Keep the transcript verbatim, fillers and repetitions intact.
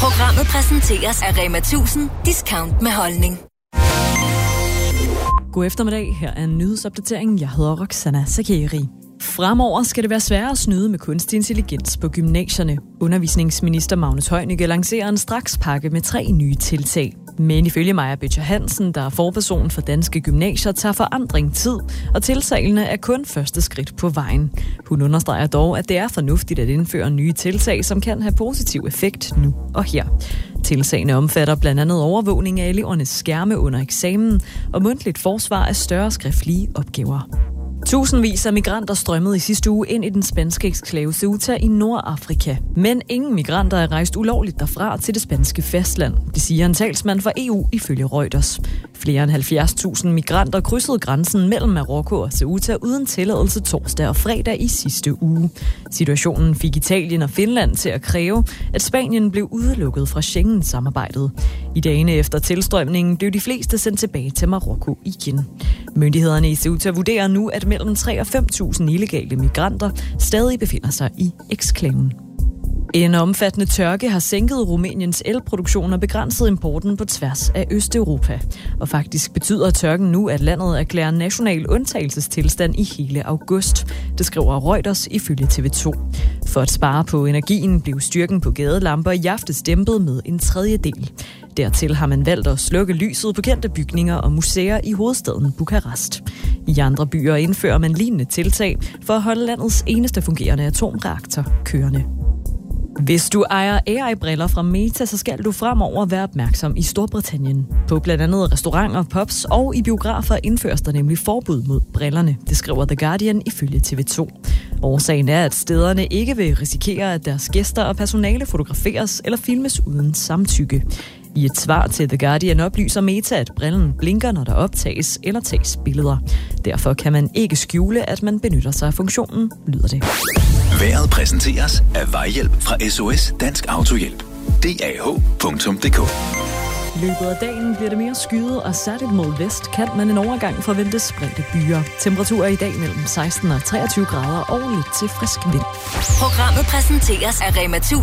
Programmet præsenteres af Rema tusind. Discount med holdning. God eftermiddag. Her er en nyhedsopdatering. Jeg hedder Roxana Sakeri. Fremover skal det være sværere at snyde med kunstig intelligens på gymnasierne. Undervisningsminister Magnus Heunicke lancerer en strakspakke med tre nye tiltag. Men ifølge Maja Bøtcher Hansen, der er forperson for danske gymnasier, tager forandring tid, og tiltagene er kun første skridt på vejen. Hun understreger dog, at det er fornuftigt at indføre nye tiltag, som kan have positiv effekt nu og her. Tiltagene omfatter blandt andet overvågning af elevernes skærme under eksamen og mundtligt forsvar af større skriftlige opgaver. Tusindvis af migranter strømmede i sidste uge ind i den spanske eksklave Ceuta i Nordafrika. Men ingen migranter er rejst ulovligt derfra til det spanske fastland. Det siger en talsmand for E U ifølge Reuters. Flere end halvfjerds tusind migranter krydsede grænsen mellem Marokko og Ceuta uden tilladelse torsdag og fredag i sidste uge. Situationen fik Italien og Finland til at kræve, at Spanien blev udelukket fra Schengen-samarbejdet. I dagene efter tilstrømningen blev de fleste sendt tilbage til Marokko igen. Myndighederne i Ceuta vurderer nu, at mellem tre og fem tusind illegale migranter stadig befinder sig i eksklaven. En omfattende tørke har sænket Rumæniens elproduktion og begrænset importen på tværs af Østeuropa. Og faktisk betyder tørken nu, at landet erklærer national undtagelsestilstand i hele august. Det skriver Reuters ifølge T V to. For at spare på energien blev styrken på gadelamper i aftes dæmpet med en tredjedel. Dertil har man valgt at slukke lyset på kendte bygninger og museer i hovedstaden Bukarest. I andre byer indfører man lignende tiltag for at holde landets eneste fungerende atomreaktor kørende. Hvis du ejer A I-briller fra Meta, så skal du fremover være opmærksom i Storbritannien. På blandt andet restauranter, pubs og i biografer indføres der nemlig forbud mod brillerne. Det skriver The Guardian ifølge T V to. Årsagen er, at stederne ikke vil risikere, at deres gæster og personale fotograferes eller filmes uden samtykke. I et svar til The Guardian oplyser Meta, at brillen blinker, når der optages eller tages billeder. Derfor kan man ikke skjule, at man benytter sig af funktionen, lyder det. Vejret præsenteres af Vejhjælp fra S O S Dansk Autohjælp. D A H punktum d k. I løbet af dagen bliver det mere skyet, og særligt mod vest kan man en overgang forvente spredte byer. Temperaturer i dag mellem seksten og treogtyve grader og lidt til frisk vind. Programmet præsenteres af Rema tusind.